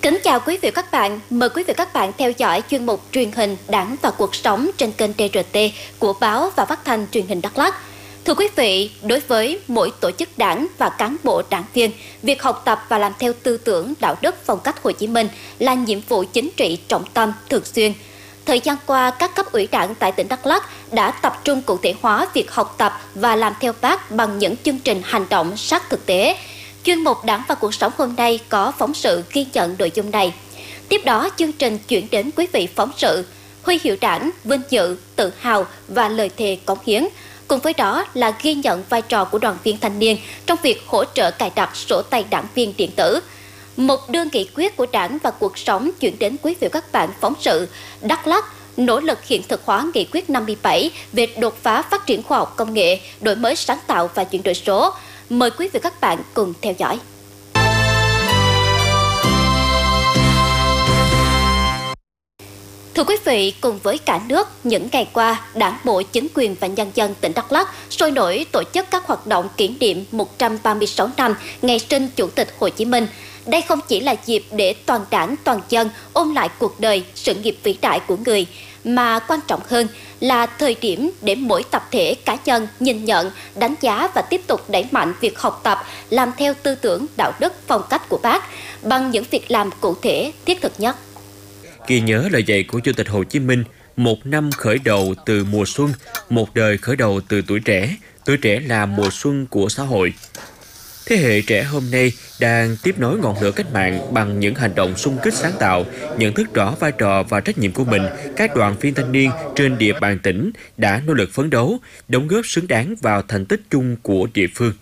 Kính chào quý vị và các bạn, mời quý vị và các bạn theo dõi chuyên mục truyền hình Đảng và cuộc sống trên kênh TRT của Báo và Phát thanh Truyền hình Đắk Lắk. Thưa quý vị, đối với mỗi tổ chức đảng và cán bộ đảng viên, việc học tập và làm theo tư tưởng đạo đức phong cách Hồ Chí Minh là nhiệm vụ chính trị trọng tâm thường xuyên. Thời gian qua, các cấp ủy đảng tại tỉnh Đắk Lắk đã tập trung cụ thể hóa việc học tập và làm theo Bác bằng những chương trình hành động sát thực tế. Chuyên mục Đảng và cuộc sống hôm nay có phóng sự ghi nhận nội dung này. Tiếp đó, chương trình chuyển đến quý vị phóng sự huy hiệu Đảng, vinh dự, tự hào và lời thề cống hiến. Cùng với đó là ghi nhận vai trò của đoàn viên thanh niên trong việc hỗ trợ cài đặt sổ tay đảng viên điện tử. Một đưa nghị quyết của Đảng và cuộc sống chuyển đến quý vị và các bạn phóng sự Đắk Lắk nỗ lực hiện thực hóa nghị quyết 57 về đột phá phát triển khoa học công nghệ, đổi mới sáng tạo và chuyển đổi số. Mời quý vị và các bạn cùng theo dõi. Thưa quý vị, cùng với cả nước, những ngày qua, Đảng bộ, chính quyền và nhân dân tỉnh Đắk Lắk sôi nổi tổ chức các hoạt động kỷ niệm 136 năm ngày sinh Chủ tịch Hồ Chí Minh. Đây không chỉ là dịp để toàn Đảng, toàn dân ôn lại cuộc đời, sự nghiệp vĩ đại của người, mà quan trọng hơn là thời điểm để mỗi tập thể cá nhân nhìn nhận, đánh giá và tiếp tục đẩy mạnh việc học tập, làm theo tư tưởng đạo đức phong cách của Bác bằng những việc làm cụ thể, thiết thực nhất. Ghi nhớ lời dạy của Chủ tịch Hồ Chí Minh, một năm khởi đầu từ mùa xuân, một đời khởi đầu từ tuổi trẻ là mùa xuân của xã hội. Thế hệ trẻ hôm nay đang tiếp nối ngọn lửa cách mạng bằng những hành động xung kích sáng tạo, nhận thức rõ vai trò và trách nhiệm của mình. Các đoàn viên thanh niên trên địa bàn tỉnh đã nỗ lực phấn đấu, đóng góp xứng đáng vào thành tích chung của địa phương.